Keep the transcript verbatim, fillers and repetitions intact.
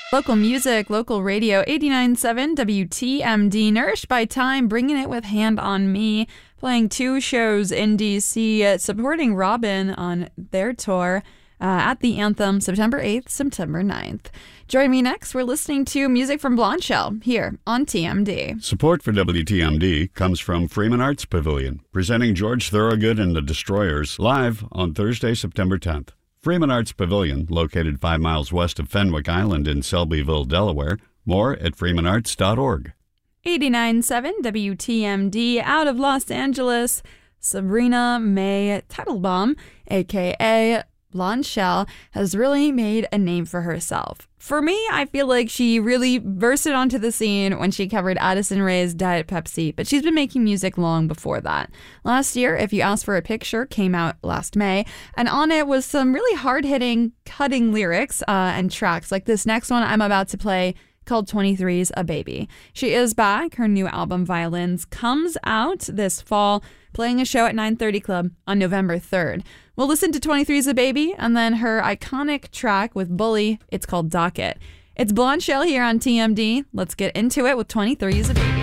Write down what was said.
Local music, local radio, eighty-nine point seven W T M D, nourished by time, bringing it with Hand on Me, playing two shows in D C, uh, supporting Robin on their tour uh, at the Anthem, September eighth, September ninth. Join me next. We're listening to music from Blonde Shell here on T M D. Support for W T M D comes from Freeman Arts Pavilion, presenting George Thorogood and the Destroyers live on Thursday, September tenth. Freeman Arts Pavilion, located five miles west of Fenwick Island in Selbyville, Delaware. More at freeman arts dot org. eighty-nine point seven W T M D out of Los Angeles. Sabrina May Teitelbaum, a k a. Blonde Shell, has really made a name for herself. For me, I feel like she really bursted onto the scene when she covered Addison Rae's Diet Pepsi, but she's been making music long before that. Last year, If You Ask for a Picture came out last May, and on it was some really hard-hitting, cutting lyrics uh, and tracks, like this next one I'm about to play, called twenty-three's A Baby. She is back. Her new album, Violins, comes out this fall, playing a show at nine thirty Club on November third. We'll listen to twenty-three's A Baby and then her iconic track with Bully. It's called Docket. It's Blonde Shell here on T M D. Let's get into it with twenty-three's A Baby.